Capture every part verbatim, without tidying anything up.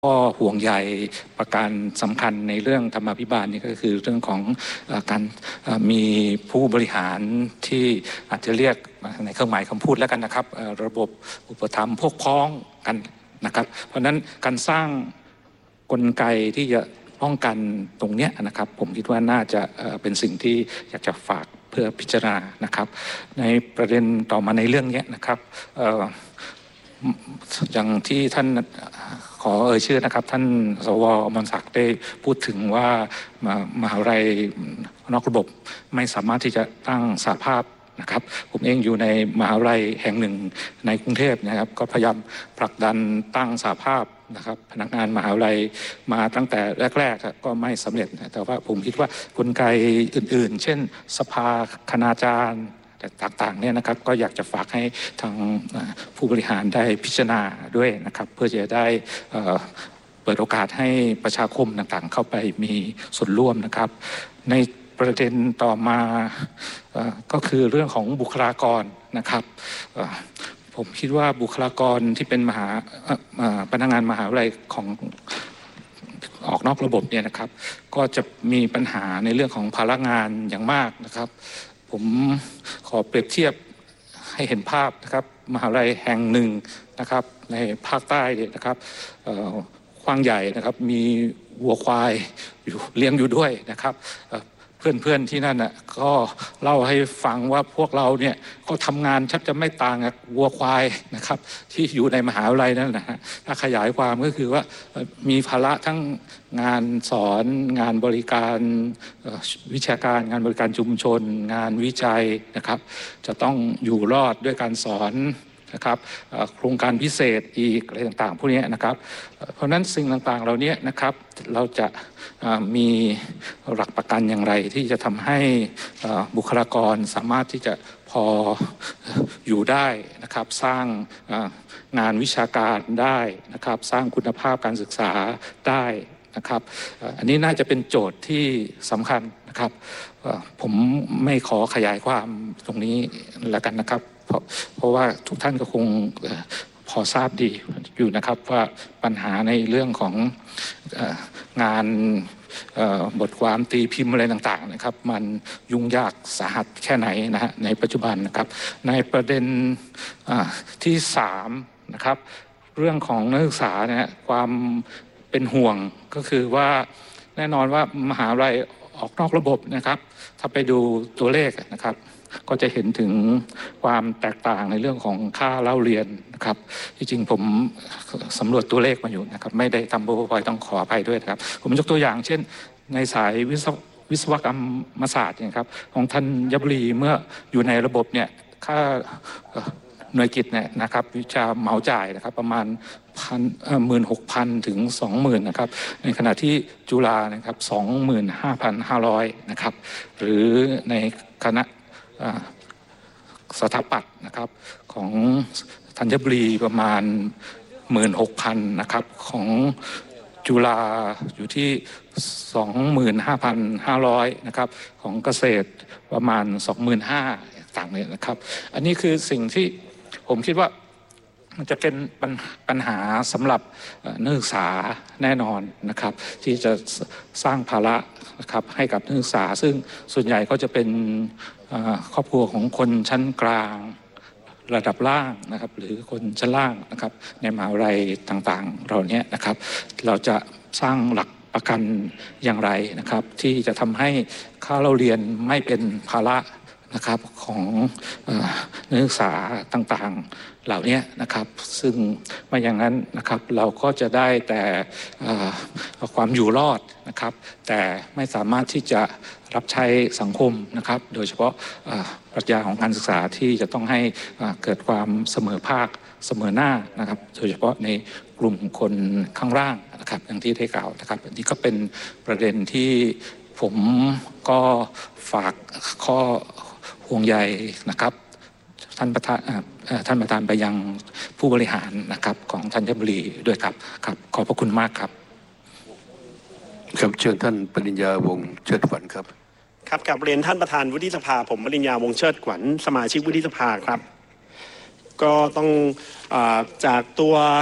ก็ห่วงใยประการสำคัญในเรื่องธรรมาภิบาลนี่ก็คือเรื่องของการมีผู้บริหารที่อาจจะเรียกในเครื่องหมายคำพูดแล้วกันนะครับระบบอุปถัมภ์พวกพ้องกันนะครับเพราะฉะนั้นการสร้างกลไกที่จะป้องกันตรงนี้นะครับผมคิดว่าน่าจะเป็นสิ่งที่อยากจะฝากเพื่อพิจารณานะครับในประเด็นต่อมาในเรื่องนี้นะครับอย่างที่ท่านขอเอ่ยชื่อนะครับท่านสว.อมรศักดิ์ได้พูดถึงว่ามหาวิทยาลัยนอกระบบไม่สามารถที่จะตั้งสหภาพนะครับผมเองอยู่ในมหาวิทยาลัยแห่งหนึ่งในกรุงเทพนะครับก็พยายามผลักดันตั้งสหภาพนะครับพนักงานมหาวิทยาลัยมาตั้งแต่แรกๆก็ไม่สำเร็จแต่ว่าผมคิดว่ากลไกอื่นๆเช่นสภาคณาจารย์ต่างๆเนี่ยนะครับก็อยากจะฝากให้ทางผู้บริหารได้พิจารณาด้วยนะครับเพื่อจะได้เปิดโอกาสให้ประชาคมต่างๆเข้าไปมีส่วนร่วมนะครับในประเด็นต่อมาก็คือเรื่องของบุคลากรนะครับผมคิดว่าบุคลากรที่เป็นมหาพนักงานมหาวิทยาลัยของออกนอกระบบเนี่ยนะครับก็จะมีปัญหาในเรื่องของภาระงานอย่างมากนะครับผมขอเปรียบเทียบให้เห็นภาพนะครับมหาวิทยาลัยแห่งหนึ่งนะครับในภาคใต้เนี่ยนะครับกว้างใหญ่นะครับมีวัวควายอยู่เลี้ยงอยู่ด้วยนะครับเพื่อนๆที่นั่นน่ะก็เล่าให้ฟังว่าพวกเราเนี่ยก็ทำงานชักจะไม่ต่างกับวัวควายนะครับที่อยู่ในมหาวิทยาลัยนั่นนะฮะถ้าขยายความก็คือว่ามีภาระทั้งงานสอนงานบริการวิชาการงานบริการชุมชนงานวิจัยนะครับจะต้องอยู่รอดด้วยการสอนนะครับโครงการพิเศษอีกอะไรต่างๆพวกนี้นะครับเพราะฉะนั้นสิ่งต่างๆเหล่านี้นะครับเราจะมีหลักประกันอย่างไรที่จะทำให้บุคลากรสามารถที่จะพออยู่ได้นะครับสร้างงานวิชาการได้นะครับสร้างคุณภาพการศึกษาได้นะครับอันนี้น่าจะเป็นโจทย์ที่สำคัญนะครับผมไม่ขอขยายความตรงนี้แล้วกันนะครับเพราะเพราะว่าทุกท่านก็คงพอทราบดีอยู่นะครับว่าปัญหาในเรื่องของงานบทความตีพิมพ์อะไรต่างๆนะครับมันยุ่งยากสาหัสแค่ไหนนะฮะในปัจจุบันนะครับในประเด็นที่สามนะครับเรื่องของนักศึกษาเนี่ยความเป็นห่วงก็คือว่าแน่นอนว่ามหาวิทยาลัยออกนอกระบบนะครับถ้าไปดูตัวเลขนะครับก็จะเห็นถึงความแตกต่างในเรื่องของค่าเล่าเรียนนะครับที่จริงผมสำรวจตัวเลขมาอยู่นะครับไม่ได้ทำโปรไฟล์ต้องขออภัยด้วยนะครับผมยกตัวอย่างเช่นในสายวิศววิศวกรรมศาสตร์นะครับของท่านยบุรีเมื่ออยู่ในระบบเนี่ยค่าหน่วยกิจเนี่ยนะครับวิชาเหมาจ่ายนะครับประมาณพันหมื่นหกพันถึงสองหมื่นนะครับในขณะที่จุฬานะครับสองหมื่นห้าพันห้าร้อยนะครับหรือในคณะสถาปัตย์นะครับของธัญบุรีประมาณหมื่นหกพันนะครับของจุฬาอยู่ที่สองหมื่นห้าพันห้าร้อยนะครับของเกษตรประมาณสองหมื่นห้าต่างเนี่ยนะครับอันนี้คือสิ่งที่ผมคิดว่ามันจะเป็นปัญหาสำหรับนักศึกษาแน่นอนนะครับที่จะสร้างภาระนะครับให้กับนักศึกษาซึ่งส่วนใหญ่ก็จะเป็นครอบครัวของคนชั้นกลางระดับล่างนะครับหรือคนชั้นล่างนะครับในมหาวิทยาลัยต่างๆเราเนี้ยนะครับเราจะสร้างหลักประกันอย่างไรนะครับที่จะทำให้ค่าเล่าเรียนไม่เป็นภาระนะครับของนักศึกษาต่างๆเหล่านี้นะครับซึ่งไม่อย่างนั้นนะครับเราก็จะได้แต่ความอยู่รอดนะครับแต่ไม่สามารถที่จะรับใช้สังคมนะครับโดยเฉพาะปรัชญาของการศึกษาที่จะต้องให้เกิดความเสมอภาคเสมอหน้านะครับโดยเฉพาะในกลุ่มคนข้างล่างนะครับอย่างที่ได้กล่าวนะครับอันนี้ก็เป็นประเด็นที่ผมก็ฝากข้อห่วงใยนะครับท่านประธานท่านประธานไปยังผู้บริหารนะครับของธัญบุรีด้วยครับครับขอบพระคุณมากครับครับเชิญท่านปริญญาวงศ์เชิดขวัญครับครับกับเรียนท่านประธานวุฒิสภาผมปริญญาวงศ์เชิดขวัญสมาชิกวุฒิสภาครับก็ต้องอ่าจากตัว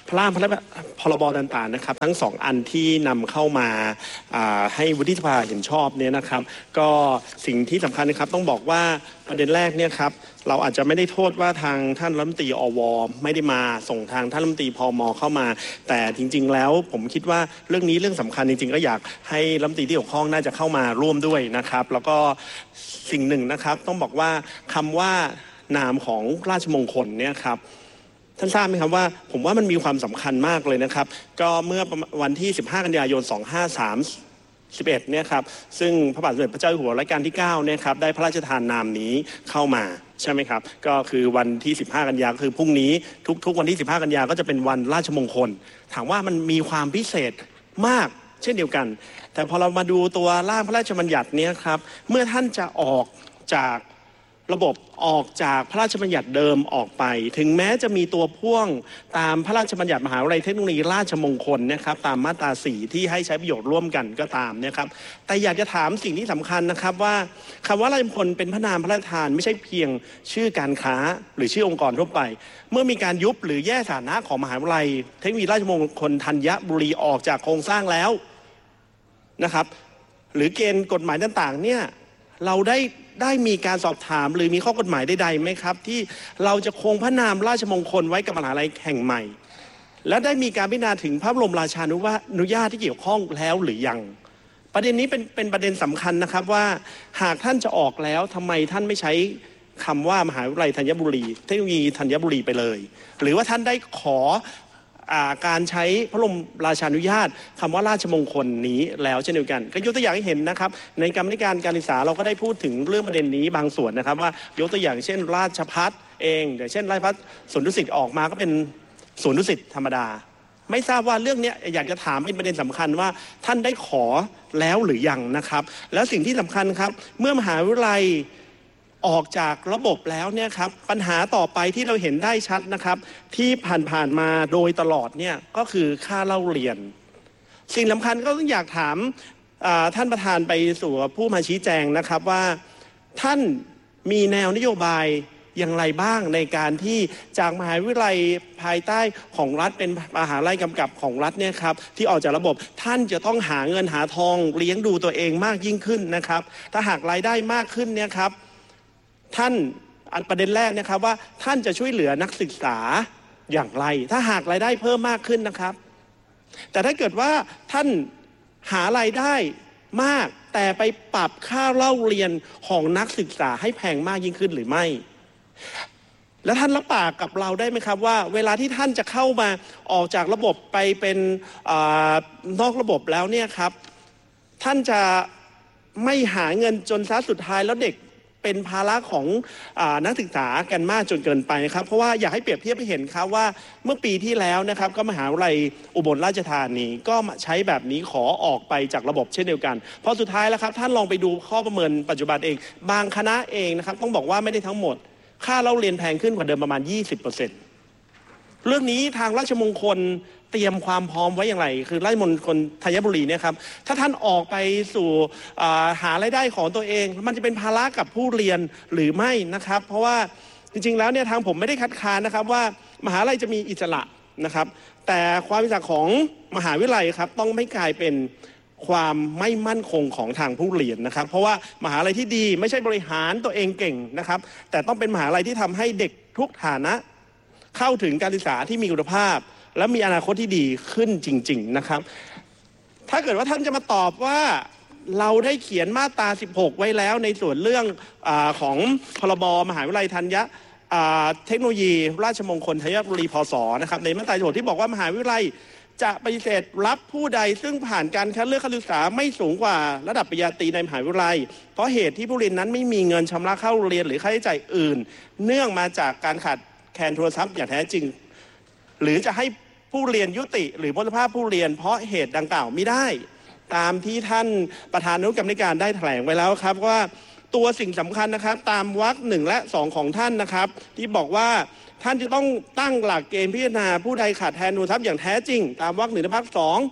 พร่างพรบต่างๆนะครับทั้งสองอันที่นำเข้ามาให้วุฒิสภาเห็นชอบเนี่ยนะครับก็สิ่งที่สำคัญนะครับต้องบอกว่าประเด็นแรกเนี่ยครับเราอาจจะไม่ได้โทษว่าทางท่านรัฐมนตรีอวไม่ได้มาส่งทางท่านรัฐมนตรีพมเข้ามาแต่จริงๆแล้วผมคิดว่าเรื่องนี้เรื่องสำคัญจริงๆก็อยากให้รัฐมนตรีที่เกี่ยวข้องน่าจะเข้ามาร่วมด้วยนะครับแล้วก็สิ่งหนึ่งนะครับต้องบอกว่าคำว่านามของราชมงคลเนี่ยครับท่านทราบไหมครับว่าผมว่ามันมีความสำคัญมากเลยนะครับก็เมื่อวันที่สิบห้ากันยายนสองพันห้าร้อยสามสิบเอ็ดเนี่ยครับซึ่งพระบาทสมเด็จพระเจ้าอยู่หัวรัชกาลที่เก้าเนี่ยครับได้พระราชทานนามนี้เข้ามาใช่ไหมครับก็คือวันที่สิบห้ากันยาคือพรุ่งนี้ทุกๆวันที่สิบห้ากันยาก็จะเป็นวันราชมงคลถามว่ามันมีความพิเศษมากเช่นเดียวกันแต่พอเรามาดูตัวร่างพระราชบัญญัติเนี่ยครับเมื่อท่านจะออกจากระบบออกจากพระราชบัญญัติเดิมออกไปถึงแม้จะมีตัวพ่วงตามพระราชบัญญัติมหาวิทยาลัยเทคโนโลยีราชมงคลนะครับตามมาตราสี่ที่ให้ใช้ประโยชน์ร่วมกันก็ตามนะครับแต่อยากจะถามสิ่งที่สำคัญนะครับว่าคำว่าราชมงคลเป็นพระนามพระราชทานไม่ใช่เพียงชื่อการค้าหรือชื่อองค์กรทั่วไปเมื่อมีการยุบหรือแยกสถานะของมหาวิทยาลัยเทคโนโลยีราชมงคลธัญบุรีออกจากโครงสร้างแล้วนะครับหรือเกณฑ์กฎหมายต่างๆเนี่ยเราได้ได้มีการสอบถามหรือมีข้อกฎหมายใดๆไหมครับที่เราจะคงพระนามราชมงคลไว้กับมหาวิทยาลัยแห่งใหม่และได้มีการพิจารณาถึงพระบรมราชานุญาตที่เกี่ยวข้องแล้วหรือยังประเด็นนี้เป็นเป็นประเด็นสำคัญนะครับว่าหากท่านจะออกแล้วทำไมท่านไม่ใช้คำว่ามหาวิทยาลัยธัญบุรีเทคโนโลยีธัญบุรีไปเลยหรือว่าท่านได้ขอการใช้พระบรมราชานุญาตคำว่าราชมงคลนี้แล้วเช่นเดียวกันก็ยกตัวอย่างให้เห็นนะครับในกรรมธิการการศึกษาเราก็ได้พูดถึงเรื่องประเด็นนี้บางส่วนนะครับว่ายกตัวอย่างเช่นราชภัฏเองเดี๋ยวเช่นราชภัฏสวนดุสิตออกมาก็เป็นสวนดุสิตธรรมดาไม่ทราบว่าเรื่องนี้อยากจะถามเป็นประเด็นสำคัญว่าท่านได้ขอแล้วหรือยังนะครับแล้วสิ่งที่สำคัญครับเมื่อมหาวิทยาลัยออกจากระบบแล้วเนี่ยครับปัญหาต่อไปที่เราเห็นได้ชัดนะครับที่ผ่านๆมาโดยตลอดเนี่ยก็คือค่าเล่าเรียนสิ่งสำคัญก็ต้องอยากถามท่านประธานไปสู่ผู้มาชี้แจงนะครับว่าท่านมีแนวนโยบายอย่างไรบ้างในการที่จากมหาวิทยาลัยภายใต้ของรัฐเป็นมหาวิทยาลัยกำกับของรัฐเนี่ยครับที่ออกจากระบบท่านจะต้องหาเงินหาทองเลี้ยงดูตัวเองมากยิ่งขึ้นนะครับถ้าหากรายได้มากขึ้นเนี่ยครับท่านประเด็นแรกนะครับว่าท่านจะช่วยเหลือนักศึกษาอย่างไรถ้าหากรายได้เพิ่มมากขึ้นนะครับแต่ถ้าเกิดว่าท่านหารายได้มากแต่ไปปรับค่าเล่าเรียนของนักศึกษาให้แพงมากยิ่งขึ้นหรือไม่แล้วท่านรับปากกับเราได้ไหมครับว่าเวลาที่ท่านจะเข้ามาออกจากระบบไปเป็นอานอกระบบแล้วเนี่ยครับท่านจะไม่หาเงินจนซะสุดท้ายแล้วเด็กเป็นภาระของอ่านักศึกษากันมากจนเกินไปครับเพราะว่าอยากให้เปรียบเทียบให้เห็นครับว่าเมื่อปีที่แล้วนะครับก็มหาวิทยาลัยอุบลราชธานีก็ใช้แบบนี้ขอออกไปจากระบบเช่นเดียวกันเพราะสุดท้ายแล้วครับท่านลองไปดูข้อประเมินปัจจุบันเองบางคณะเองนะครับต้องบอกว่าไม่ได้ทั้งหมดค่าเล่าเรียนแพงขึ้นกว่าเดิมประมาณ ยี่สิบเปอร์เซ็นต์ เรื่องนี้ทางราชมงคลเตรียมความพร้อมไว้อย่างไรคือราชมงคลธัญบุรีเนี่ยครับถ้าท่านออกไปสู่หารายได้ของตัวเองมันจะเป็นภาระกับผู้เรียนหรือไม่นะครับเพราะว่าจริงๆแล้วเนี่ยทางผมไม่ได้คัดค้านนะครับว่ามหาวิทยาลัยจะมีอิสระนะครับแต่ความอิสระของมหาวิทยาลัยครับต้องไม่กลายเป็นความไม่มั่นคงของทางผู้เรียนนะครับเพราะว่ามหาวิทยาลัยที่ดีไม่ใช่บริหารตัวเองเก่งนะครับแต่ต้องเป็นมหาวิทยาลัยที่ทำให้เด็กทุกฐานะเข้าถึงการศึกษาที่มีคุณภาพและมีอนาคตที่ดีขึ้นจริงๆนะครับถ้าเกิดว่าท่านจะมาตอบว่าเราได้เขียนมาตราสิบหกไว้แล้วในส่วนเรื่องอาของพรบมหาวิทยาลัยธัญเทคโนโลยีราชมงคลธัญบุรีพศนะครับในมาตราสิบหกที่บอกว่ามหาวิทยาลัยจะปฏิเสธรับผู้ใดซึ่งผ่านการคัดเลือกการศึกษาไม่สูงกว่าระดับปริญญาตรีในมหาวิทยาลัยเพราะเหตุที่ผู้เรียนนั้นไม่มีเงินชำระเข้าเรียนหรือค่าใช้จ่ายอื่นเนื่องมาจากการขาดแคลนทุนทรัพย์อย่างแท้จริงหรือจะให้ผู้เรียนยุติหรือพ้นสภาพผู้เรียนเพราะเหตุดังกล่าวไม่ได้ตามที่ท่านประธานอนุกรรมการได้แถลงไว้แล้วครับว่าตัวสิ่งสำคัญนะครับตามวรรคหนึ่งและสองของท่านนะครับที่บอกว่าท่านจะต้องตั้งหลักเกณฑ์พิจารณาผู้ใดขาดแคลนทุนทรัพย์อย่างแท้จริงตามวรรคหนึ่งและวรรคสอง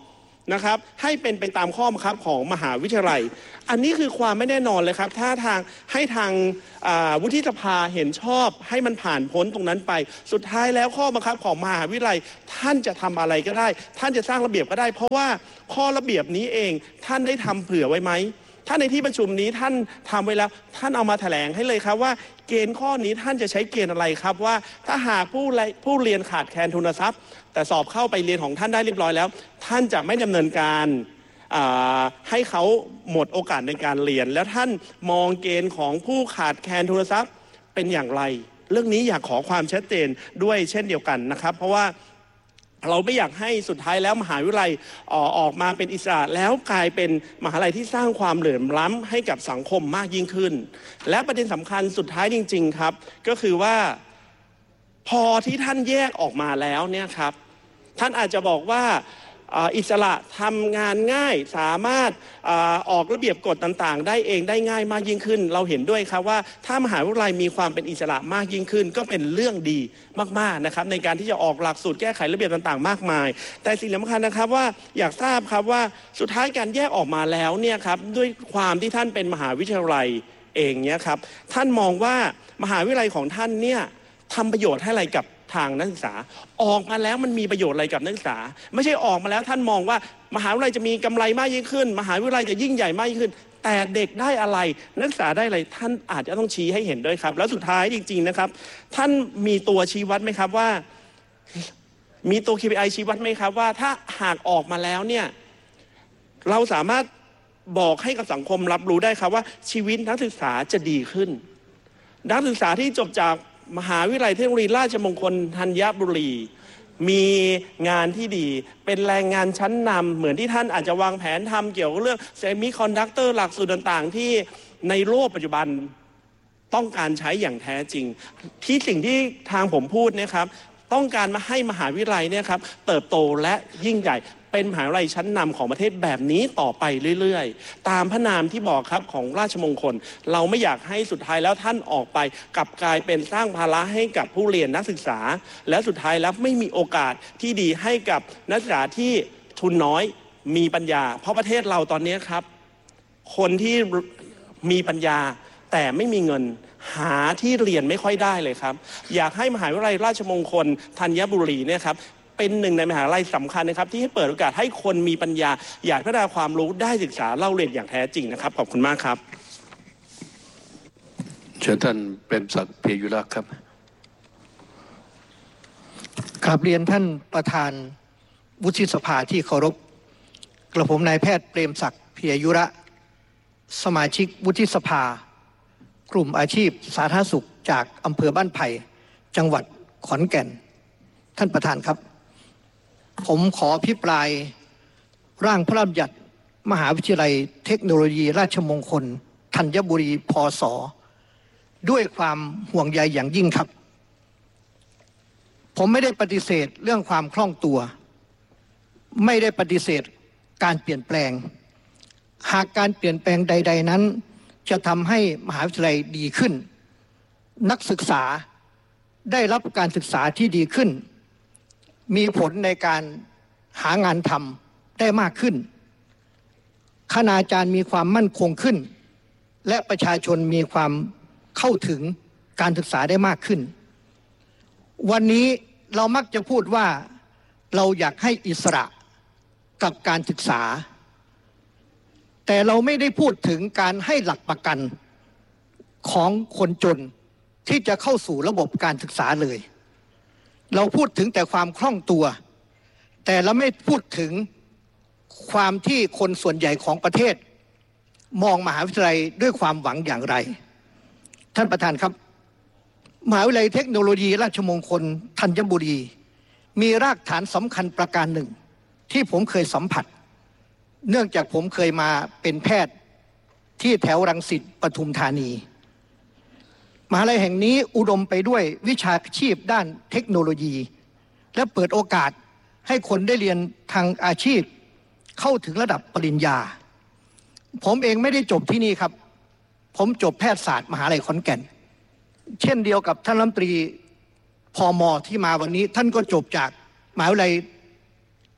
นะครับให้เป็นไปตามข้อบังคับของมหาวิทยาลัยอันนี้คือความไม่แน่นอนเลยครับถ้าทางให้ทางวุฒิสภาเห็นชอบให้มันผ่านพ้นตรงนั้นไปสุดท้ายแล้วข้อบังคับของมหาวิทยาลัยท่านจะทำอะไรก็ได้ท่านจะสร้างระเบียบก็ได้เพราะว่าข้อระเบียบนี้เองท่านได้ทำเผื่อไว้ไหมท่านในที่ประชุมนี้ท่านทำไว้แล้วท่านเอามาแถลงให้เลยครับว่าเกณฑ์ข้อนี้ท่านจะใช้เกณฑ์อะไรครับว่าถ้าหากผู้ผู้เรียนขาดแคลนทุนทรัพย์แต่สอบเข้าไปเรียนของท่านได้เรียบร้อยแล้วท่านจะไม่ดำเนินการให้เขาหมดโอกาสในการเรียนแล้วท่านมองเกณฑ์ของผู้ขาดแคลนทุนทรัพย์เป็นอย่างไรเรื่องนี้อยากขอความชัดเจนด้วยเช่นเดียวกันนะครับเพราะว่าเราไม่อยากให้สุดท้ายแล้วมหาวิทยาลัยออกมาเป็นอิสระแล้วกลายเป็นมหาวิทยาลัยที่สร้างความเหลื่อมล้ำให้กับสังคมมากยิ่งขึ้นและประเด็นสำคัญสุดท้ายจริงๆครับก็คือว่าพอที่ท่านแยกออกมาแล้วเนี่ยครับท่านอาจจะบอกว่าอิสระทำงานง่ายสามารถออกระเบียบกฎต่างๆได้เองได้ง่ายมากยิ่งขึ้นเราเห็นด้วยครับว่าถ้ามหาวิทยาลัยมีความเป็นอิสระมากยิ่งขึ้นก็เป็นเรื่องดีมากๆนะครับในการที่จะออกหลักสูตรแก้ไขระเบียบต่างๆมากมายแต่สิ่งสำคัญนะครับว่าอยากทราบครับว่าสุดท้ายการแยกออกมาแล้วเนี่ยครับด้วยความที่ท่านเป็นมหาวิทยาลัยเองเนี่ยครับท่านมองว่ามหาวิทยาลัยของท่านเนี่ยทำประโยชน์ให้อะไรกับทางนักศึกษาออกมาแล้วมันมีประโยชน์อะไรกับนักศึกษาไม่ใช่ออกมาแล้วท่านมองว่ามหาวิทยาลัยจะมีกำไรมากยิ่งขึ้นมหาวิทยาลัยจะยิ่งใหญ่มากยิ่งขึ้นแต่เด็กได้อะไรนักศึกษาได้อะไรท่านอาจจะต้องชี้ให้เห็นด้วยครับแล้วสุดท้ายจริงๆนะครับท่านมีตัวชี้วัดไหมครับว่ามีตัว เค พี ไอ ชี้วัดไหมครับว่าถ้าหากออกมาแล้วเนี่ยเราสามารถบอกให้กับสังคมรับรู้ได้ครับว่าชีวิตนักศึกษาจะดีขึ้นนักศึกษาที่จบจากมหาวิทยาลัยเทคโนโลยีราชมงคลธัญบุรีมีงานที่ดีเป็นแรงงานชั้นนำเหมือนที่ท่านอาจจะวางแผนทำเกี่ยวกับเรื่องเซมิคอนดักเตอร์หลักสูตรต่างๆที่ในโลกปัจจุบันต้องการใช้อย่างแท้จริงที่สิ่งที่ทางผมพูดเนี่ยครับต้องการมาให้มหาวิทยาลัยเนี่ยครับเติบโตและยิ่งใหญ่เป็นมหาวิทยาลัยชั้นนำของประเทศแบบนี้ต่อไปเรื่อยๆตามพระนามที่บอกครับของราชมงคลเราไม่อยากให้สุดท้ายแล้วท่านออกไปกลับกลายเป็นสร้างภาระให้กับผู้เรียนนักศึกษาและสุดท้ายแล้วไม่มีโอกาสที่ดีให้กับนักศึกษาที่ทุนน้อยมีปัญญาเพราะประเทศเราตอนนี้ครับคนที่มีปัญญาแต่ไม่มีเงินหาที่เรียนไม่ค่อยได้เลยครับอยากให้มหาวิทยาลัยราชมงคลธัญบุรีเนี่ยครับเป็นหนึ่งในมหาวิทยาลัยสำคัญนะครับที่ให้เปิดโอกาสให้คนมีปัญญาอยากพัฒนาความรู้ได้ศึกษาเล่าเรียนอย่างแท้จริงนะครับขอบคุณมากครับเชิญท่านเปรมศักดิ์ เพียยุระครับกราบเรียนท่านประธานวุฒิสภาที่เคารพกระผมนายแพทย์เปรมศักดิ์ เพียยุระสมาชิกวุฒิสภากลุ่มอาชีพสาธารณสุขจากอำเภอบ้านไผ่จังหวัดขอนแก่นท่านประธานครับผมขออภิปรายร่างพระราชบัญญัติมหาวิทยาลัยเทคโนโลยีราชมงคลธัญบุรีพศด้วยความห่วงใยอย่างยิ่งครับผมไม่ได้ปฏิเสธเรื่องความคล่องตัวไม่ได้ปฏิเสธการเปลี่ยนแปลงหากการเปลี่ยนแปลงใดๆนั้นจะทำให้มหาวิทยาลัยดีขึ้นนักศึกษาได้รับการศึกษาที่ดีขึ้นมีผลในการหางานทำได้มากขึ้นคณาจารย์มีความมั่นคงขึ้นและประชาชนมีความเข้าถึงการศึกษาได้มากขึ้นวันนี้เรามักจะพูดว่าเราอยากให้อิสระกับการศึกษาแต่เราไม่ได้พูดถึงการให้หลักประกันของคนจนที่จะเข้าสู่ระบบการศึกษาเลยเราพูดถึงแต่ความคล่องตัวแต่เราไม่พูดถึงความที่คนส่วนใหญ่ของประเทศมองมหาวิทยาลัยด้วยความหวังอย่างไรท่านประธานครับมหาวิทยาลัยเทคโนโลยีราชมงคลธัญบุรีมีรากฐานสำคัญประการหนึ่งที่ผมเคยสัมผัสเนื่องจากผมเคยมาเป็นแพทย์ที่แถวรังสิตปทุมธานีมหาวิทยาลัยแห่งนี้อุดมไปด้วยวิชาชีพด้านเทคโนโลยีและเปิดโอกาสให้คนได้เรียนทางอาชีพเข้าถึงระดับปริญญาผมเองไม่ได้จบที่นี่ครับผมจบแพทยศาสตร์มหาวิทยาลัยขอนแก่นเช่นเดียวกับท่านรัฐมนตรีพม.ที่มาวันนี้ท่านก็จบจากมหาวิทยาลัย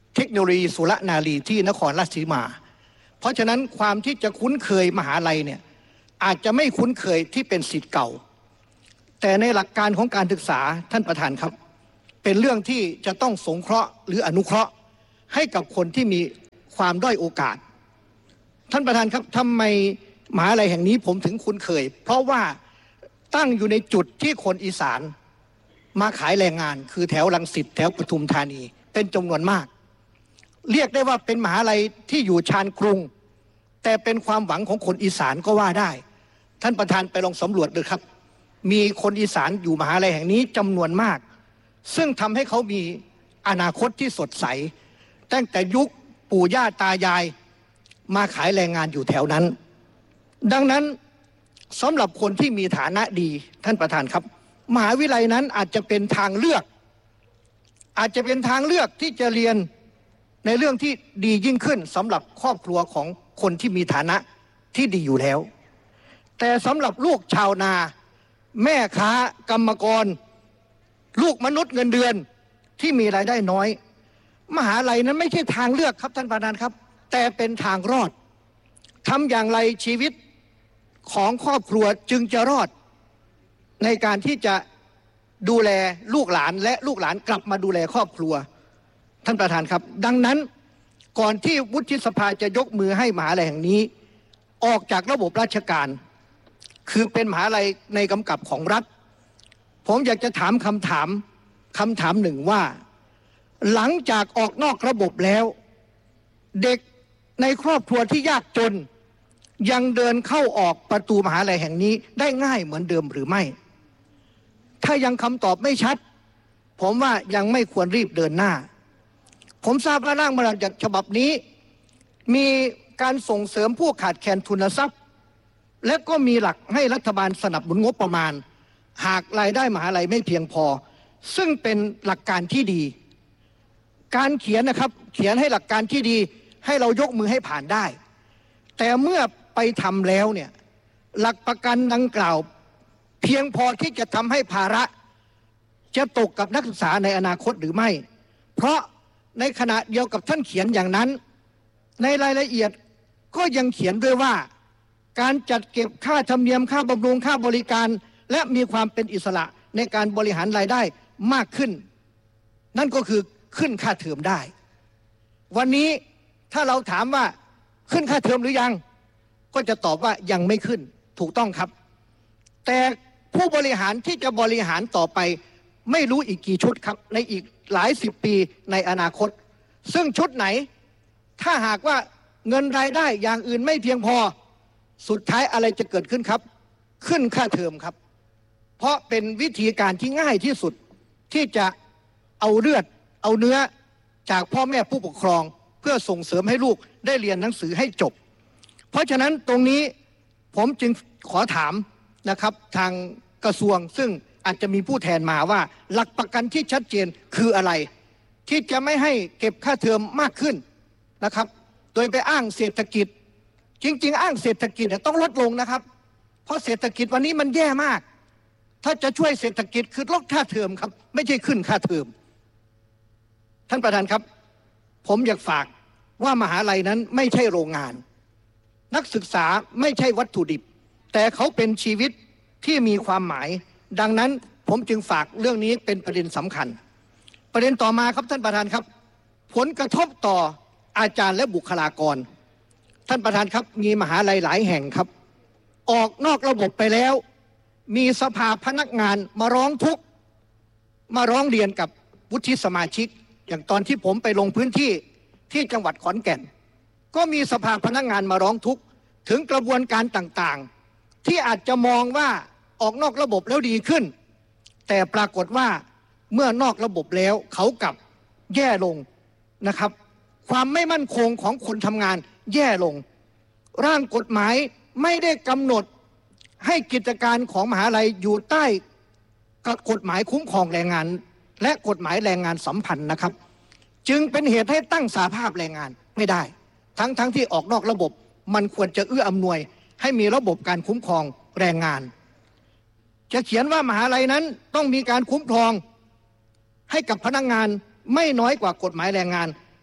เทคโนโลยีสุรนารีที่นครราชสีมา เพราะฉะนั้นความที่จะคุ้นเคยมหาลัยเนี่ยอาจจะไม่คุ้นเคยที่เป็นศิษย์เก่าแต่ในหลักการของการศึกษาท่านประธานครับเป็นเรื่องที่จะต้องสงเคราะห์หรืออนุเคราะห์ให้กับคนที่มีความด้อยโอกาสท่านประธานครับทำไมมหาลัยแห่งนี้ผมถึงคุ้นเคยเพราะว่าตั้งอยู่ในจุดที่คนอีสานมาขายแรงงานคือแถวรังสิตแถวปทุมธานีเป็นจำนวนมากเรียกได้ว่าเป็นมหาลัยที่อยู่ชานกรุงแต่เป็นความหวังของคนอีสานก็ว่าได้ท่านประธานไปลองสำรวจดูครับมีคนอีสานอยู่มหาลัยแห่งนี้จำนวนมากซึ่งทำให้เขามีอนาคตที่สดใสตั้งแต่ยุคปู่ย่าตายายมาขายแรงงานอยู่แถวนั้นดังนั้นสำหรับคนที่มีฐานะดีท่านประธานครับมหาวิทยาลัยนั้นอาจจะเป็นทางเลือกอาจจะเป็นทางเลือกที่จะเรียนในเรื่องที่ดียิ่งขึ้นสำหรับครอบครัวของคนที่มีฐานะที่ดีอยู่แล้วแต่สำหรับลูกชาวนาแม่ค้ากรรมกรลูกมนุษย์เงินเดือนที่มีรายได้น้อยมหาลัยนั้นไม่ใช่ทางเลือกครับท่านประธานครับแต่เป็นทางรอดทำอย่างไรชีวิตของครอบครัวจึงจะรอดในการที่จะดูแลลูกหลานและลูกหลานกลับมาดูแลครอบครัวท่านประธานครับดังนั้นก่อนที่วุฒิสภาจะยกมือให้มหาลัยแห่งนี้ออกจากระบบราชการคือเป็นมหาลัยในกำกับของรัฐผมอยากจะถามคำถามคำถามหนึ่งว่าหลังจากออกนอกระบบแล้วเด็กในครอบครัวที่ยากจนยังเดินเข้าออกประตูมหาลัยแห่งนี้ได้ง่ายเหมือนเดิมหรือไม่ถ้ายังคำตอบไม่ชัดผมว่ายังไม่ควรรีบเดินหน้าผมทราบว่าร่างพระราชบัญญัติฉบับนี้มีการส่งเสริมผู้ขาดแคลนทุนทรัพย์และก็มีหลักให้รัฐบาลสนับสนุนงบประมาณหากรายได้มหาลัยไม่เพียงพอซึ่งเป็นหลักการที่ดีการเขียนนะครับเขียนให้หลักการที่ดีให้เรายกมือให้ผ่านได้แต่เมื่อไปทำแล้วเนี่ยหลักประกันดังกล่าวเพียงพอที่จะทำให้ภาระจะตกกับนักศึกษาในอนาคตหรือไม่เพราะในขณะเดียวกับท่านเขียนอย่างนั้นในรายละเอียดก็ยังเขียนด้วยว่าการจัดเก็บค่าธรรมเนียมค่าบำรุงค่าบริการและมีความเป็นอิสระในการบริหารรายได้มากขึ้นนั่นก็คือขึ้นค่าเทอมได้วันนี้ถ้าเราถามว่าขึ้นค่าเทอมหรือยังก็จะตอบว่ายังไม่ขึ้นถูกต้องครับแต่ผู้บริหารที่จะบริหารต่อไปไม่รู้อีกกี่ชุดครับในอีกหลายสิบปีในอนาคตซึ่งชุดไหนถ้าหากว่าเงินรายได้อย่างอื่นไม่เพียงพอสุดท้ายอะไรจะเกิดขึ้นครับขึ้นค่าเทอมครับเพราะเป็นวิธีการที่ง่ายที่สุดที่จะเอาเลือดเอาเนื้อจากพ่อแม่ผู้ปกครองเพื่อส่งเสริมให้ลูกได้เรียนหนังสือให้จบเพราะฉะนั้นตรงนี้ผมจึงขอถามนะครับทางกระทรวงซึ่งอาจจะมีผู้แทนมาว่าหลักประกันที่ชัดเจนคืออะไรที่จะไม่ให้เก็บค่าเทอมมากขึ้นนะครับโดยไปอ้างเศรษฐกิจจริงๆอ้างเศรษฐกิจต้องลดลงนะครับเพราะเศรษฐกิจวันนี้มันแย่มากถ้าจะช่วยเศรษฐกิจคือลดค่าเทอมครับไม่ใช่ขึ้นค่าเทอมท่านประธานครับผมอยากฝากว่ามหาลัยนั้นไม่ใช่โรงงานนักศึกษาไม่ใช่วัตถุดิบแต่เขาเป็นชีวิตที่มีความหมายดังนั้นผมจึงฝากเรื่องนี้เป็นประเด็นสำคัญประเด็นต่อมาครับท่านประธานครับผลกระทบต่ออาจารย์และบุคลากรท่านประธานครับมีมหาลัยหลายแห่งครับออกนอกระบบไปแล้วมีสภาพนักงานมาร้องทุกข์มาร้องเรียนกับวุฒิสมาชิกอย่างตอนที่ผมไปลงพื้นที่ที่จังหวัดขอนแก่นก็มีสภาพนักงานมาร้องทุกข์ถึงกระบวนการต่างๆที่อาจจะมองว่าออกนอกระบบแล้วดีขึ้นแต่ปรากฏว่าเมื่อนอกระบบแล้วเขากลับแย่ลงนะครับความไม่มั่นคงของคนทำงานแย่ลงร่างกฎหมายไม่ได้กำหนดให้กิจการของมหาลัยอยู่ใต้กฎหมายคุ้มครองแรงงานและกฎหมายแรงงานสัมพันธ์นะครับจึงเป็นเหตุให้ตั้งสหภาพแรงงานไม่ได้ทั้งทั้งที่ออกนอกระบบมันควรจะเอื้ออำนวยให้มีระบบการคุ้มครองแรงงานจะเขียนว่ามหาลัยนั้นต้องมีการคุ้มครองให้กับพนักงานไม่น้อยกว่ากฎหมายแรงงาน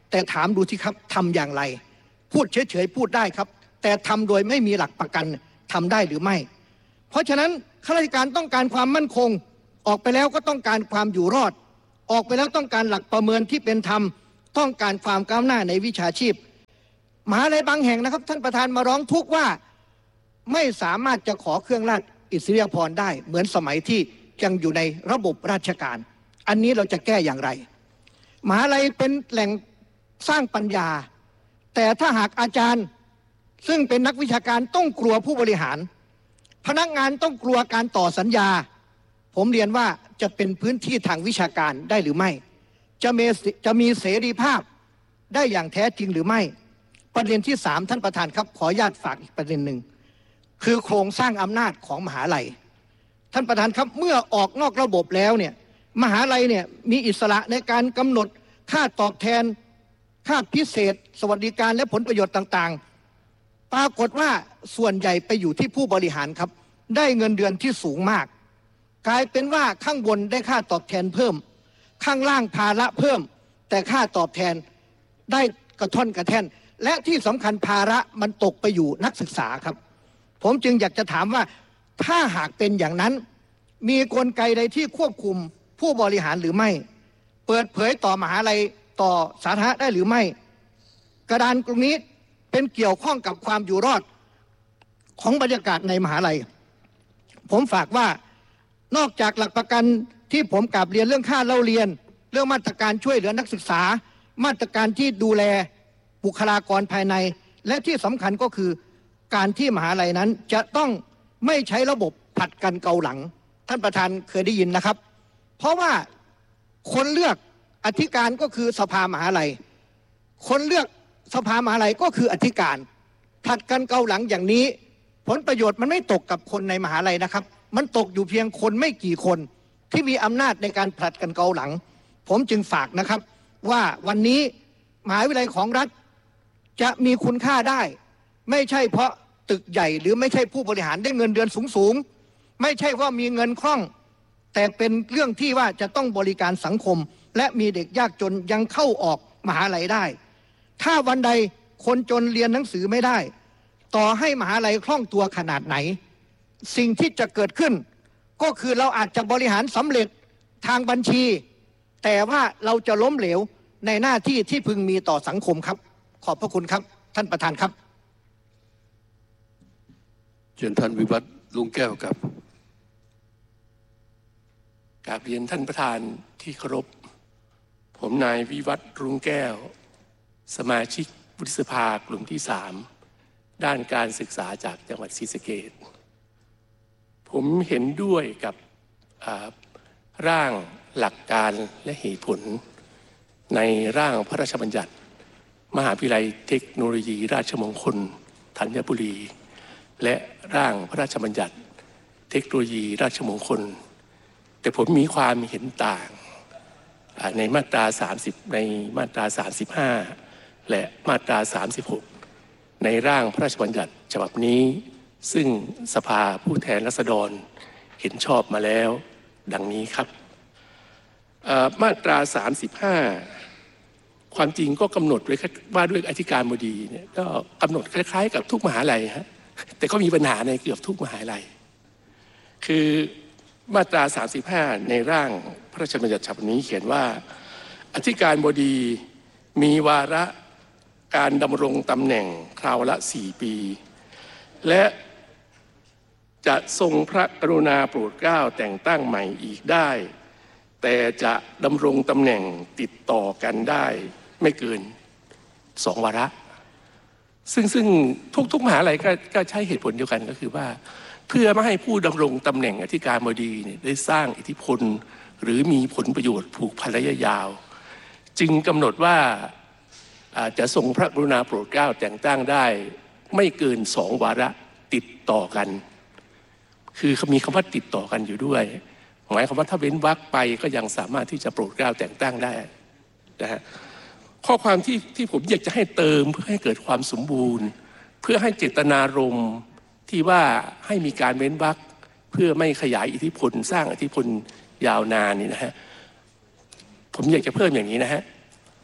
แต่ถามดูสิครับทำอย่างไรพูดเฉยๆพูดได้ครับแต่ทำโดยไม่มีหลักประกันทำได้หรือไม่เพราะฉะนั้นข้าราชการต้องการความมั่นคงออกไปแล้วก็ต้องการความอยู่รอดออกไปแล้วต้องการหลักประเมินที่เป็นธรรมต้องการความก้าวหน้าในวิชาชีพมหาลัยบางแห่งนะครับท่านประธานมาร้องทุกข์ว่าไม่สามารถจะขอเครื่องราชอิสริยาภรณ์ได้เหมือนสมัยที่ยังอยู่ในระบบราชการอันนี้เราจะแก้อย่างไรมหาลัยเป็นแหล่งสร้างปัญญาแต่ถ้าหากอาจารย์ซึ่งเป็นนักวิชาการต้องกลัวผู้บริหารพนักงานต้องกลัวการต่อสัญญาผมเรียนว่าจะเป็นพื้นที่ทางวิชาการได้หรือไม่จะมีจะมีเสรีภาพได้อย่างแท้จริงหรือไม่ประเด็นที่สามท่านประธานครับขออนุญาตฝากอีกประเด็นหนึ่งคือโครงสร้างอำนาจของมหาลัยท่านประธานครับเมื่อออกนอกระบบแล้วเนี่ยมหาลัยเนี่ยมีอิสระในการกำหนดค่าตอบแทนค่าพิเศษสวัสดิการและผลประโยชน์ต่างๆปรากฏว่าส่วนใหญ่ไปอยู่ที่ผู้บริหารครับได้เงินเดือนที่สูงมากกลายเป็นว่าข้างบนได้ค่าตอบแทนเพิ่มข้างล่างภาระเพิ่มแต่ค่าตอบแทนได้กระท่อนกระแท่นและที่สำคัญภาระมันตกไปอยู่นักศึกษาครับผมจึงอยากจะถามว่าถ้าหากเป็นอย่างนั้นมีกลไกใดที่ควบคุมผู้บริหารหรือไม่เปิดเผยต่อมหาลัยต่อสาธารณะได้หรือไม่กระดานตรงนี้เป็นเกี่ยวข้องกับความอยู่รอดของบรรยากาศในมหาลัยผมฝากว่านอกจากหลักประกันที่ผมกลับเรียนเรื่องค่าเล่าเรียนเรื่องมาตรการช่วยเหลือนักศึกษามาตรการที่ดูแลบุคลากรภายในและที่สำคัญก็คือการที่มหาลัยนั้นจะต้องไม่ใช้ระบบผลัดกันเกาหลังท่านประธานเคยได้ยินนะครับเพราะว่าคนเลือกอธิการก็คือสภามหาลัยคนเลือกสภามหาลัยก็คืออธิการผลัดกันเกาหลังอย่างนี้ผลประโยชน์มันไม่ตกกับคนในมหาลัยนะครับมันตกอยู่เพียงคนไม่กี่คนที่มีอำนาจในการผลัดกันเกาหลังผมจึงฝากนะครับว่าวันนี้มหาวิทยาลัยของรัฐจะมีคุณค่าได้ไม่ใช่เพราะตึกใหญ่หรือไม่ใช่ผู้บริหารได้เงินเดือนสูงๆไม่ใช่ว่ามีเงินคล่องแต่เป็นเรื่องที่ว่าจะต้องบริการสังคมและมีเด็กยากจนยังเข้าออกมหาลัยได้ถ้าวันใดคนจนเรียนหนังสือไม่ได้ต่อให้มหาลัยคล่องตัวขนาดไหนสิ่งที่จะเกิดขึ้นก็คือเราอาจจะบริหารสำเร็จทางบัญชีแต่ว่าเราจะล้มเหลวในหน้าที่ที่พึงมีต่อสังคมครับขอบพระคุณครับท่านประธานครับเชิญท่านวิวัฒน์ลุงแก้วครับกราบเรียนท่านประธานที่เคารพผมนายวิวัฒน์ลุงแก้วสมาชิกวุฒิสภากลุ่มที่สามด้านการศึกษาจากจังหวัดศรีสะเกษผมเห็นด้วยกับร่างหลักการและเหตุผลในร่างพระราชบัญญัติมหาวิทยาลัยเทคโนโลยีราชมงคลธัญบุรีและร่างพระราชบัญญัติเทคโนโลยีราชมงคลแต่ผมมีความเห็นต่างในมาตราสามสิบในมาตราสามสิบห้าและมาตราสามสิบหกในร่างพระราชบัญญัติฉบับนี้ซึ่งสภาผู้แทนราษฎรเห็นชอบมาแล้วดังนี้ครับมาตราสามสิบห้าความจริงก็กำหนดไว้ว่าด้วยอธิการบดีเนี่ยก็กำหนดคล้ายๆกับทุกมหาลัยฮะแต่ก็มีปัญหาในเกือบทุกมหาลัยคือมาตราสามสิบห้าในร่างพระราชบัญญัติฉบับนี้เขียนว่าอธิการบดีมีวาระการดำรงตำแหน่งคราวละสี่ปีและจะทรงพระกรุณาโปรดเกล้าแต่งตั้งใหม่อีกได้แต่จะดำรงตำแหน่งติดต่อกันได้ไม่เกินสองวาระซึ่งซึ่งทุกๆมหาลัยก็ก็ใช้เหตุผลเดียวกันก็คือว่าเพื่อไม่ให้ผู้ดำรงตำแหน่งอธิการบดีเนี่ยได้สร้างอิทธิพลหรือมีผลประโยชน์ผูกพันระยะยาวจึงกำหนดว่าอาจจะทรงพระกรุณาโปรดเกล้าแต่งตั้งได้ไม่เกินสองวาระติดต่อกันคือมีคำว่าติดต่อกันอยู่ด้วยหมายความว่าถ้าเว้นวรรคไปก็ยังสามารถที่จะโปรดเกล้าแต่งตั้งได้นะฮะข้อความที่ที่ผมอยากจะให้เติมเพื่อให้เกิดความสมบูรณ์เพื่อให้เจตนารมณ์ที่ว่าให้มีการเว้นวรรคเพื่อไม่ขยายอิทธิพลสร้างอิทธิพลยาวนานนี่นะฮะผมอยากจะเพิ่มอย่างนี้นะฮะ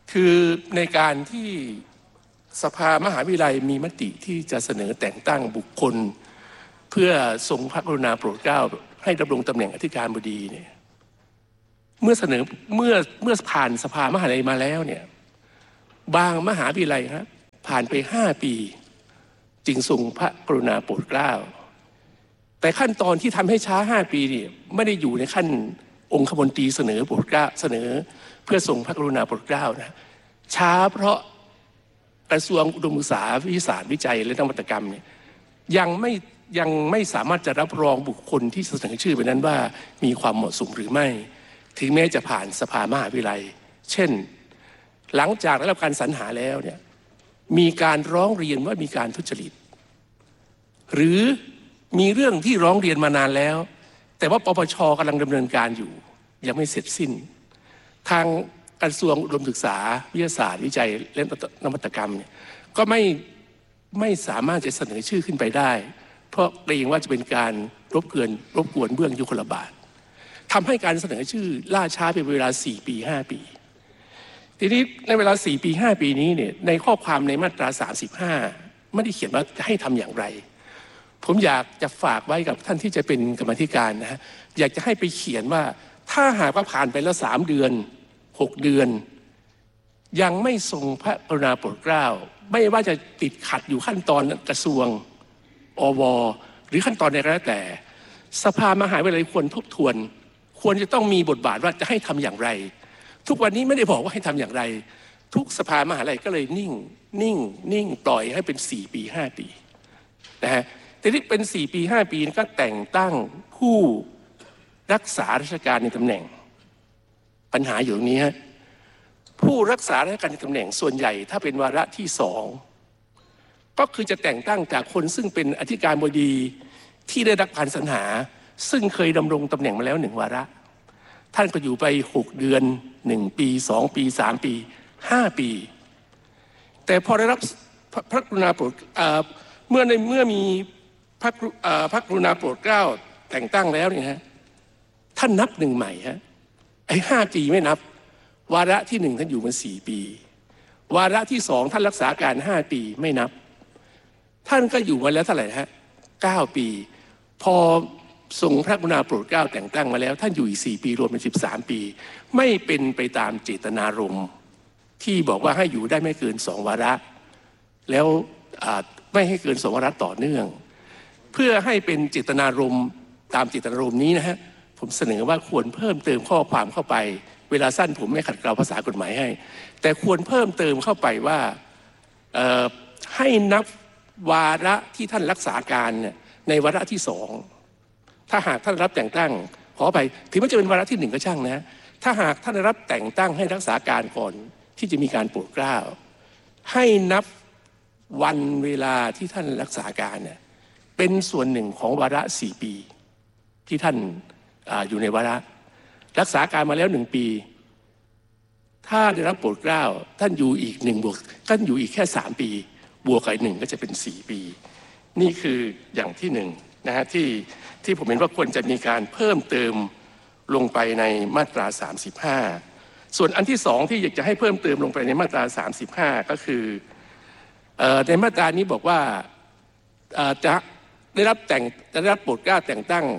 คือในการที่สภามหาวิทยาลัยมีมติที่จะเสนอแต่งตั้งบุคคลเพื่อทรงพระกรุณาโปรดเกล้าให้ดำรงตำแหน่งอธิการบดีเนี่ยเมื่อเสนอเมื่อเมื่อผ่านสภามหาวิทยาลัยมาแล้วเนี่ยบางมหาวิทยาลัยครับผ่านไปห้าปีจึงทรงพระกรุณาโปรดเกล้าแต่ขั้นตอนที่ทำให้ช้าห้าปีนี่ไม่ได้อยู่ในขั้นองคมนตรีเสนอโปรดเกล้าเสนอเพื่อทรงพระกรุณาโปรดเกล้านะช้าเพราะกระทรวงอุดมศึกษาวิทยาศาสตร์วิจัยและนวัตกรรมเนี่ยยังไม่ยังไม่สามารถจะรับรองบุคคลที่เสนอชื่อไปนั้นว่ามีความเหมาะสมหรือไม่ถึงแม้จะผ่านสภามหาวิทยาลัยเช่นหลังจากได้รับการสรรหาแล้วเนี่ยมีการร้องเรียนว่ามีการทุจริตหรือมีเรื่องที่ร้องเรียนมานานแล้วแต่ว่าปปช.กำลังดำเนินการอยู่ยังไม่เสร็จสิ้นทางกระทรวงอุดมศึกษาวิทยาศาสตร์วิจัยและนวัตกรรมเนี่ยก็ไม่ไม่สามารถจะเสนอชื่อขึ้นไปได้เพราะเกรงว่าจะเป็นการรบกวนรบกวนเบื้องยุคลบาททำให้การเสนอชื่อล่าช้าเป็นเวลาสี่ปีห้าปีทีนี้ในเวลาสี่ปีห้าปีนี้เนี่ยในข้อความในมาตราสามสิบห้าไม่ได้เขียนว่าจะให้ทำอย่างไรผมอยากจะฝากไว้กับท่านที่จะเป็นกรรมธิการนะฮะอยากจะให้ไปเขียนว่าถ้าหากว่าผ่านไปแล้วสามเดือนหกเดือนยังไม่ทรงพระกรุณาโปรดเกล้าไม่ว่าจะติดขัดอยู่ขั้นตอนกระทรวงอวหรือขั้นตอนใดก็แล้วแต่สภามหาวิทยาลัยควรทบทวนควรจะต้องมีบทบาทว่าจะให้ทำอย่างไรทุกวันนี้ไม่ได้บอกว่าให้ทำอย่างไรทุกสภามหาวิทยาลัยก็เลยนิ่งนิ่งนิ่งปล่อยให้เป็นสี่ปีห้าปีนะฮะแต่ที่เป็นสี่ปีห้าปีก็แต่งตั้งผู้รักษาราชการในตำแหน่งปัญหาอยู่ตรงนี้ฮะผู้รักษาราชการในตำแหน่งส่วนใหญ่ถ้าเป็นวาระที่สองก็คือจะแต่งตั้งจากคนซึ่งเป็นอธิการบดีที่ได้รับการสรรหาซึ่งเคยดำรงตำแหน่งมาแล้วหนึ่งวาระท่านก็อยู่ไปหกเดือนหนึ่งปีสองปีสามปีห้าปีแต่พอได้รับพระกรุณาโปรดเมื่อในเมื่อมีพระพระกรุณาโปรดเกล้าแต่งตั้งแล้วเนี่ยฮะท่านนับหนึ่งใหม่ฮะไอ้ห้าปีไม่นับวาระที่หนึ่งท่านอยู่มาสี่ปีวาระที่สองท่านรักษาการห้าปีไม่นับท่านก็อยู่มาแล้วเท่าไหร่ฮะเก้าปีพอทรงพระกรุณาโปรดเกล้าแต่งตั้งมาแล้วท่านอยู่อีกสี่ปีรวมเป็นสิบสามปีไม่เป็นไปตามเจตนารมณ์ที่บอกว่าให้อยู่ได้ไม่เกินสองวาระแล้วไม่ให้เกินสองวาระต่อเนื่องเพื่อให้เป็นเจตนารมณ์ตามเจตนารมณ์นี้นะฮะผมเสนอว่าควรเพิ่มเติมข้อความเข้าไปเวลาสั้นผมไม่ขัดเกลาภาษากฎหมายให้แต่ควรเพิ่มเติมเข้าไปว่าให้นับวาระที่ท่านรักษาการเนี่ยในวาระที่สองถ้าหากท่านรับแต่งตั้งขอไปถึงแม้จะเป็นวาระที่หนึ่งก็ช่างนะถ้าหากท่านรับแต่งตั้งให้รักษาการก่อนที่จะมีการโปรดเกล้าให้นับวันเวลาที่ท่านรักษาการเนี่ยเป็นส่วนหนึ่งของวาระสี่ปีที่ท่าน อ, อยู่ในวาระรักษาการมาแล้วหนึ่งปีถ้าได้รับโปรดเกล้าท่านอยู่อีกหนึ่งบวกท่านอยู่อีกแค่สามปีบวกกับหนึ่งก็จะเป็นสี่ปีนี่คืออย่างที่หนึ่งนะฮะที่ที่ผมเห็นว่าควรจะมีการเพิ่มเติมลงไปในมาตราสามสิบห้าส่วนอันที่สองที่อยากจะให้เพิ่มเติมลงไปในมาตราสามสิบห้าก็คือในมาตรานี้บอกว่าจะได้รับแต่งจะได้รับโปรดเกล้าแต่งตั้ง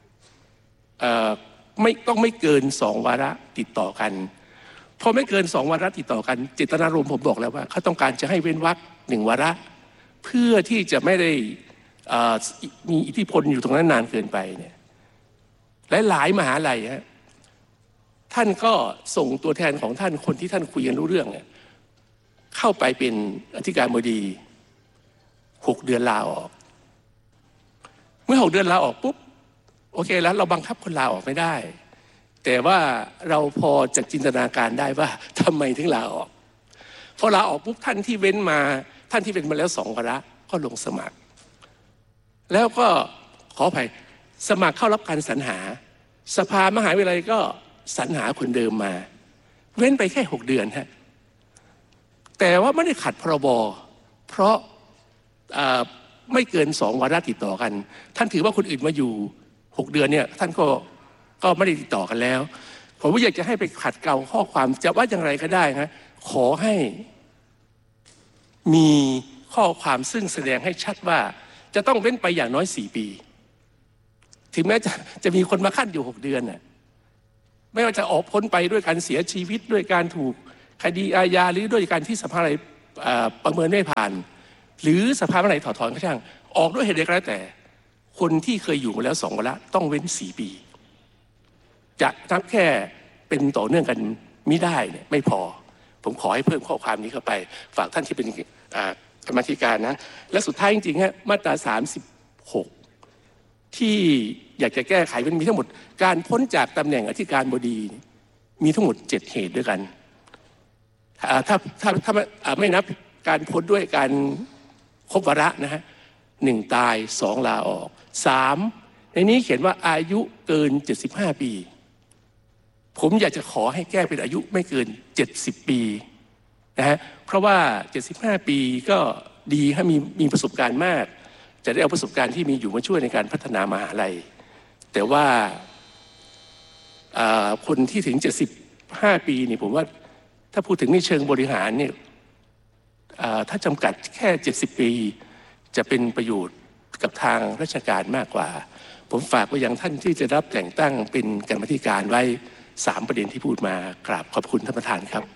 ไม่ต้องไม่เกินสองวาระติดต่อกันพอไม่เกินสองวาระติดต่อกันเจตนารมณ์ผมบอกแล้วว่าเขาต้องการจะให้เว้นวรรคหนึ่งวาระเพื่อที่จะไม่ได้มีอิทธิพลอยู่ตรงนั้นนานเกินไปเนี่ยหลายๆมหาลัยฮะท่านก็ส่งตัวแทนของท่านคนที่ท่านคุยกันรู้เรื่องเนี่ยเข้าไปเป็นอธิการบดีหกเดือนลาออกเมื่อหกเดือนลาออกปุ๊บโอเคแล้วเราบังคับคนลาออกไม่ได้แต่ว่าเราพอจะจินตนาการได้ว่าทำไมถึงลาออกพอลาออกปุ๊บท่านที่เว้นมาท่านที่เป็นมาแล้วสองวาระก็ลงสมัครแล้วก็ขออภัยสมัครเข้ารับการสรรหาสภามหาวิทยาลัยก็สรรหาคนเดิมมาเว้นไปแค่หกเดือนฮะแต่ว่าไม่ได้ขัดพรบเพราะไม่เกินสองวาระติดต่อกันท่านถือว่าคนอื่นมาอยู่หกเดือนเนี่ยท่านก็ก็ไม่ได้ติดต่อกันแล้วผมว่าอยากจะให้ไปขัดเกลาข้อความจะว่าอย่างไรก็ได้นะขอให้มีข้อความซึ่งแสดงให้ชัดว่าจะต้องเว้นไปอย่างน้อยสี่ปีถึงแม้จะจะมีคนมาขั้นอยู่หกเดือนน่ะไม่ว่าจะออกพ้นไปด้วยการเสียชีวิตด้วยการถูกคดีอาญาหรือด้วยการที่สภาอะไรประเมินไม่ผ่านหรือสภาอะไรถอดถอนก็ช่างออกด้วยเหตุใดก็แล้วแต่คนที่เคยอยู่มาแล้วสองวาระต้องเว้นสี่ปีจะนับแค่เป็นต่อเนื่องกันไม่ได้เนี่ยไม่พอผมขอให้เพิ่มข้อความนี้เข้าไปฝากท่านที่เป็นกรรมธิการนะและสุดท้ายจริงๆฮะมาตราสามสิบหกที่อยากจะแก้ไขมันมีทั้งหมดการพ้นจากตำแหน่งอธิการบดีมีทั้งหมดเจ็ดเหตุด้วยกันถ้าถ้าถ้าไม่นับการพ้นด้วยการครบวาระนะฮะหนึ่งตายสองลาออกสามในนี้เขียนว่าอายุเกินเจ็ดสิบห้าปีผมอยากจะขอให้แก้เป็นอายุไม่เกินเจ็ดสิบปีนะฮะเพราะว่าเจ็ดสิบห้าปีก็ดีถ้ามีมีประสบการณ์มากจะได้เอาประสบการณ์ที่มีอยู่มาช่วยในการพัฒนามหาลัยแต่ว่าคนที่ถึงเจ็ดสิบห้าปีนี่ผมว่าถ้าพูดถึงในเชิงบริหารเนี่ยถ้าจำกัดแค่เจ็ดสิบปีจะเป็นประโยชน์กับทางราชการมากกว่าผมฝากไปยังท่านที่จะรับแต่งตั้งเป็นกรรมธิการไว้สามประเด็นที่พูดมากราบขอบคุณท่านประธานครับ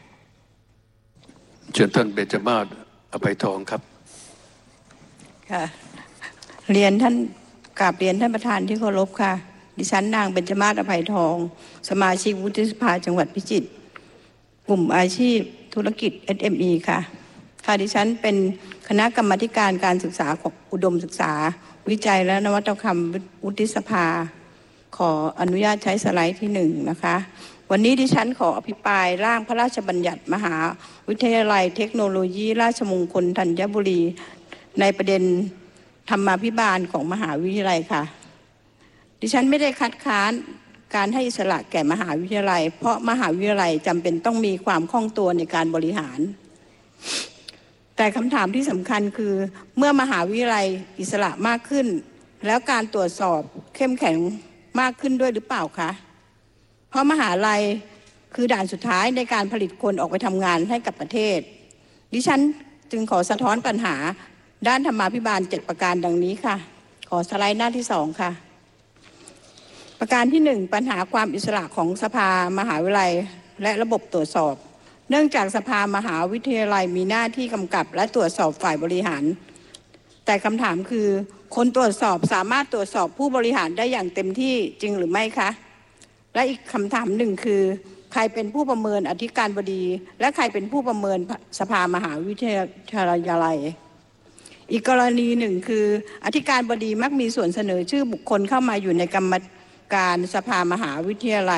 เชิญท่านเบญจมาศอภัยทองครับค่ะเรียนท่านกราบเรียนท่านประธานที่เคารพค่ะดิฉันนางเบญจมาศอภัยทองสมาชิกวุฒิสภาจังหวัดพิจิตรกลุ่มอาชีพธุรกิจ เอส เอ็ม อี ค่ะค่ะดิฉันเป็นคณะกรรมาธิการการศึกษาของอุดมศึกษาวิจัยและนวัตกรรมวุฒิสภาขออนุญาตใช้สไลด์ที่หนึ่งนะคะวันนี้ดิฉันขออภิปรายร่างพระราชบัญญัติมหาวิทยาลัยเทคโนโลยีราชมงคลธัญบุรีในประเด็นธรรมาภิบาลของมหาวิทยาลัยค่ะดิฉันไม่ได้คัดค้านการให้อิสระแก่มหาวิทยาลัยเพราะมหาวิทยาลัยจำเป็นต้องมีความคล่องตัวในการบริหารแต่คำถามที่สำคัญคือเมื่อมหาวิทยาลัยอิสระมากขึ้นแล้วการตรวจสอบเข้มแข็งมากขึ้นด้วยหรือเปล่าคะเพราะมหาลัยคือด่านสุดท้ายในการผลิตคนออกไปทำงานให้กับประเทศดิฉันจึงขอสะท้อนปัญหาด้านธรรมาภิบาลเจ็ดประการดังนี้ค่ะขอสไลด์หน้าที่สองค่ะประการที่หนึ่งปัญหาความอิสระของสภามหาวิทยาลัยและระบบตรวจสอบเนื่องจากสภามหาวิทยาลัยมีหน้าที่กำกับและตรวจสอบฝ่ายบริหารแต่คำถามคือคนตรวจสอบสามารถตรวจสอบผู้บริหารได้อย่างเต็มที่จริงหรือไม่คะและอีกคำถามหนึ่งคือใครเป็นผู้ประเมินอธิการบดีและใครเป็นผู้ประเมินสภามหาวิทยาลัยอีกกรณีหนึ่งคืออธิการบดีมักมีส่วนเสนอชื่อบุคคลเข้ามาอยู่ในกรรมการสภามหาวิทยาลัย